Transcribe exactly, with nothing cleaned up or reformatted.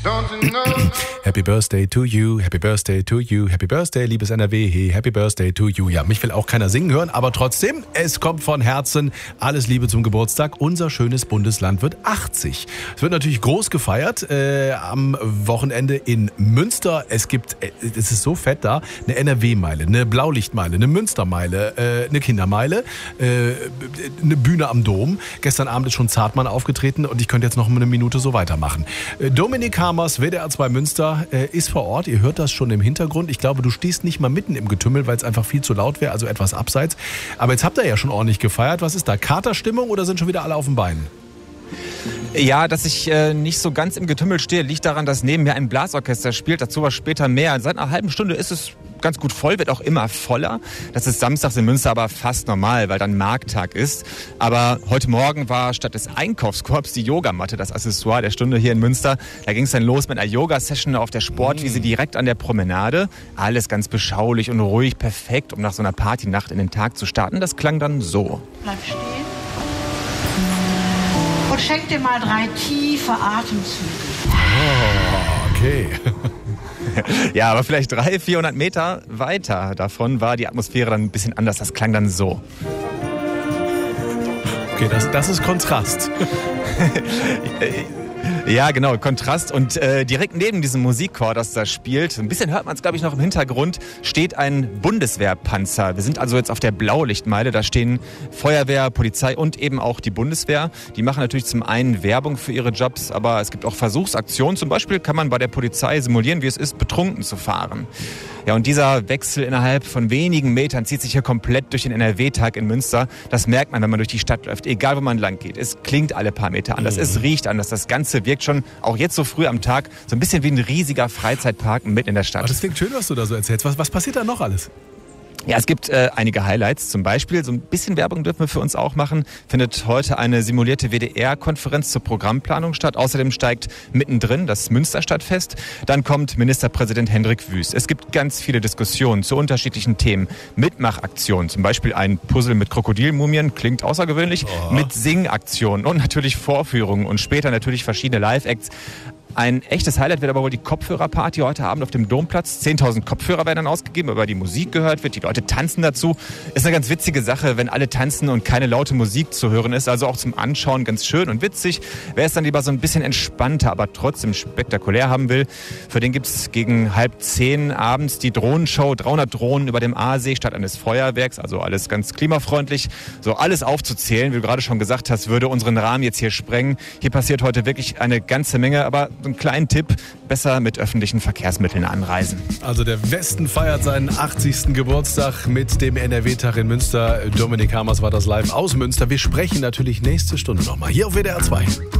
Happy Birthday to you, Happy Birthday to you, Happy Birthday, liebes N R W, hey, Happy Birthday to you. Ja, mich will auch keiner singen hören, aber trotzdem, es kommt von Herzen. Alles Liebe zum Geburtstag. Unser schönes Bundesland wird achtzig. Es wird natürlich groß gefeiert äh, am Wochenende in Münster. Es gibt, äh, es ist so fett da, eine N R W-Meile, eine Blaulichtmeile, eine Münstermeile, äh, eine Kindermeile, äh, eine Bühne am Dom. Gestern Abend ist schon Zartmann aufgetreten und ich könnte jetzt noch eine Minute so weitermachen. Äh, Dominik Hamers, W D R zwei Münster, äh, ist vor Ort. Ihr hört das schon im Hintergrund. Ich glaube, du stehst nicht mal mitten im Getümmel, weil es einfach viel zu laut wäre, also etwas abseits. Aber jetzt habt ihr ja schon ordentlich gefeiert. Was ist da? Katerstimmung oder sind schon wieder alle auf den Beinen? Ja, dass ich äh, nicht so ganz im Getümmel stehe, liegt daran, dass neben mir ein Blasorchester spielt. Dazu was später mehr. Seit einer halben Stunde ist es ganz gut voll, wird auch immer voller. Das ist samstags in Münster aber fast normal, weil dann Markttag ist. Aber heute Morgen war statt des Einkaufskorbs die Yogamatte das Accessoire der Stunde hier in Münster. Da ging es dann los mit einer Yoga-Session auf der Sportwiese direkt an der Promenade. Alles ganz beschaulich und ruhig, perfekt, um nach so einer Partynacht in den Tag zu starten. Das klang dann so. Bleib stehen. Und schenk dir mal drei tiefe Atemzüge. Oh, okay. Ja, aber vielleicht dreihundert, vierhundert Meter weiter davon war die Atmosphäre dann ein bisschen anders. Das klang dann so. Okay, das, das ist Kontrast. Ja, genau, Kontrast. Und äh, direkt neben diesem Musikchor, das da spielt, ein bisschen hört man es, glaube ich, noch im Hintergrund, steht ein Bundeswehrpanzer. Wir sind also jetzt auf der Blaulichtmeile. Da stehen Feuerwehr, Polizei und eben auch die Bundeswehr. Die machen natürlich zum einen Werbung für ihre Jobs, aber es gibt auch Versuchsaktionen. Zum Beispiel kann man bei der Polizei simulieren, wie es ist, betrunken zu fahren. Ja, und dieser Wechsel innerhalb von wenigen Metern zieht sich hier komplett durch den N R W-Tag in Münster. Das merkt man, wenn man durch die Stadt läuft, egal wo man lang geht. Es klingt alle paar Meter anders, es riecht anders. Das Ganze wirkt schon, auch jetzt so früh am Tag, so ein bisschen wie ein riesiger Freizeitpark mitten in der Stadt. Aber das klingt schön, was du da so erzählst. Was, was passiert da noch alles? Ja, es gibt äh, einige Highlights. Zum Beispiel, so ein bisschen Werbung dürfen wir für uns auch machen, findet heute eine simulierte W D R-Konferenz zur Programmplanung statt. Außerdem steigt mittendrin das Münsterstadtfest. Dann kommt Ministerpräsident Hendrik Wüst. Es gibt ganz viele Diskussionen zu unterschiedlichen Themen. Mitmachaktionen, zum Beispiel ein Puzzle mit Krokodilmumien, klingt außergewöhnlich, oh. mit Singaktionen und natürlich Vorführungen und später natürlich verschiedene Live-Acts. Ein echtes Highlight wird aber wohl die Kopfhörerparty heute Abend auf dem Domplatz. zehntausend Kopfhörer werden dann ausgegeben, über die Musik gehört wird. Die Leute tanzen dazu. Ist eine ganz witzige Sache, wenn alle tanzen und keine laute Musik zu hören ist. Also auch zum Anschauen ganz schön und witzig. Wer es dann lieber so ein bisschen entspannter, aber trotzdem spektakulär haben will, für den gibt es gegen halb zehn abends die Drohnenshow. dreihundert Drohnen über dem Aasee statt eines Feuerwerks. Also alles ganz klimafreundlich. So alles aufzuzählen, wie du gerade schon gesagt hast, würde unseren Rahmen jetzt hier sprengen. Hier passiert heute wirklich eine ganze Menge, aber einen kleinen Tipp, besser mit öffentlichen Verkehrsmitteln anreisen. Also der Westen feiert seinen achtzigsten Geburtstag mit dem N R W-Tag in Münster. Dominik Hamers war das live aus Münster. Wir sprechen natürlich nächste Stunde nochmal hier auf W D R zwei.